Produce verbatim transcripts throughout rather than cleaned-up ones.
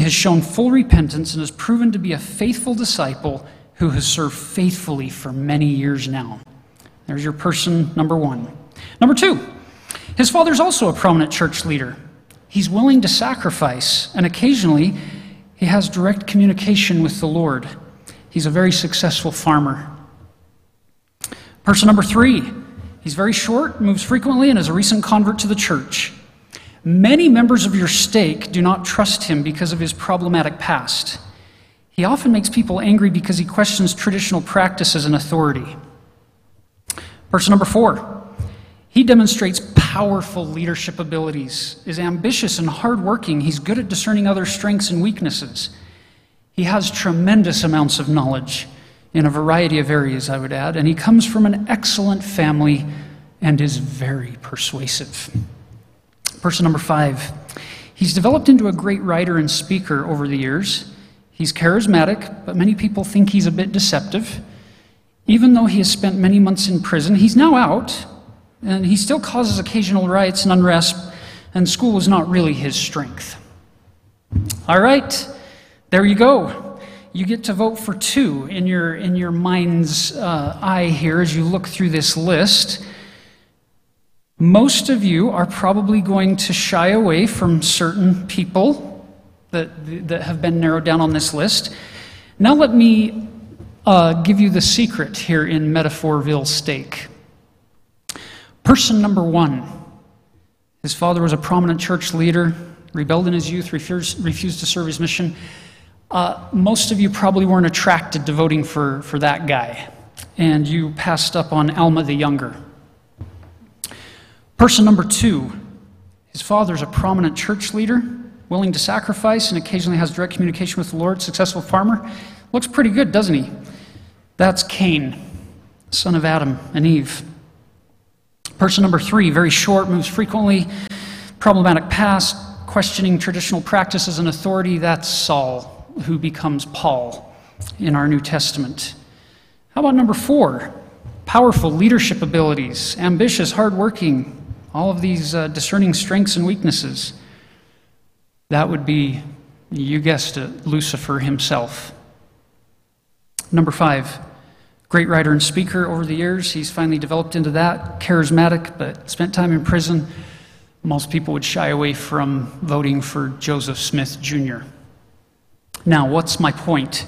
has shown full repentance and has proven to be a faithful disciple who has served faithfully for many years now. There's your person number one. Number two, his father is also a prominent church leader. He's willing to sacrifice, and occasionally he has direct communication with the Lord. He's a very successful farmer. Person number three, he's very short, moves frequently, and is a recent convert to the church. Many members of your stake do not trust him because of his problematic past. He often makes people angry because he questions traditional practices and authority. Person number four, he demonstrates powerful leadership abilities, is ambitious and hardworking. He's good at discerning other strengths and weaknesses. He has tremendous amounts of knowledge in a variety of areas, I would add, and he comes from an excellent family and is very persuasive. Person number five, he's developed into a great writer and speaker over the years. He's charismatic, but many people think he's a bit deceptive. Even though he has spent many months in prison, he's now out, and he still causes occasional riots and unrest, and school is not really his strength. All right, there you go. You get to vote for two in your, in your mind's uh, eye here as you look through this list. Most of you are probably going to shy away from certain people that, that have been narrowed down on this list. Now let me uh, give you the secret here in Metaphorville Stake. Person number one, his father was a prominent church leader, rebelled in his youth, refused, refused to serve his mission. Uh, most of you probably weren't attracted to voting for, for that guy, and you passed up on Alma the Younger. Person number two, his father is a prominent church leader, willing to sacrifice and occasionally has direct communication with the Lord, successful farmer. Looks pretty good, doesn't he? That's Cain, son of Adam and Eve. Person number three, very short, moves frequently, problematic past, questioning traditional practices and authority. That's Saul, who becomes Paul in our New Testament. How about number four? Powerful leadership abilities, ambitious, hardworking, all of these uh, discerning strengths and weaknesses. That would be, you guessed it, Lucifer himself. Number five, great writer and speaker over the years. He's finally developed into that, charismatic, but spent time in prison. Most people would shy away from voting for Joseph Smith Junior Now, what's my point?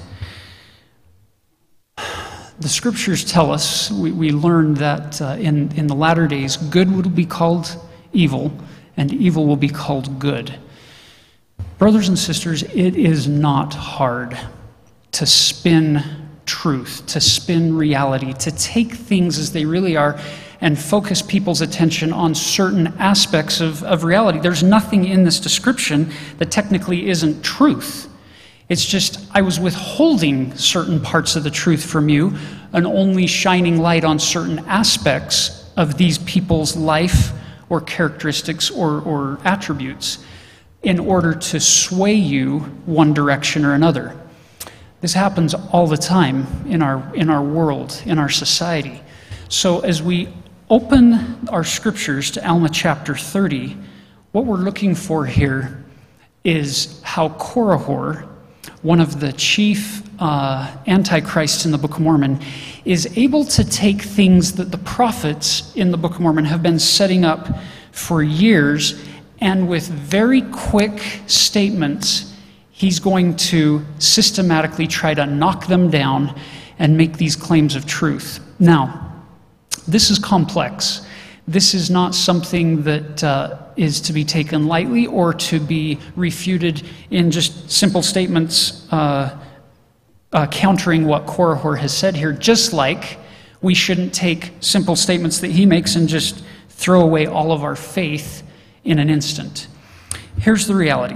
The scriptures tell us, we, we learn that uh, in, in the latter days, good will be called evil, and evil will be called good. Brothers and sisters, it is not hard to spin truth, to spin reality, to take things as they really are and focus people's attention on certain aspects of, of reality. There's nothing in this description that technically isn't truth. It's just I was withholding certain parts of the truth from you and only shining light on certain aspects of these people's life or characteristics or, or attributes in order to sway you one direction or another. This happens all the time in our, in our world, in our society. So as we open our scriptures to Alma chapter thirty, what we're looking for here is how Korihor, one of the chief uh, antichrists in the Book of Mormon, is able to take things that the prophets in the Book of Mormon have been setting up for years, and with very quick statements, he's going to systematically try to knock them down and make these claims of truth. Now, this is complex. This is not something that uh, is to be taken lightly or to be refuted in just simple statements uh, uh, countering what Korihor has said here, just like we shouldn't take simple statements that he makes and just throw away all of our faith in an instant. Here's the reality.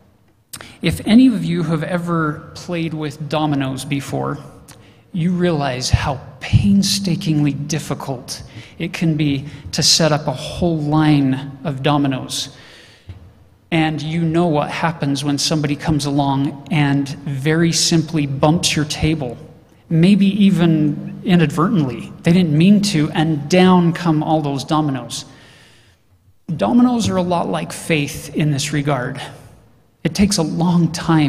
If any of you have ever played with dominoes before, you realize how painstakingly difficult it can be to set up a whole line of dominoes. And you know what happens when somebody comes along and very simply bumps your table, maybe even inadvertently. They didn't mean to, and down come all those dominoes. Dominoes are a lot like faith in this regard. It takes a long time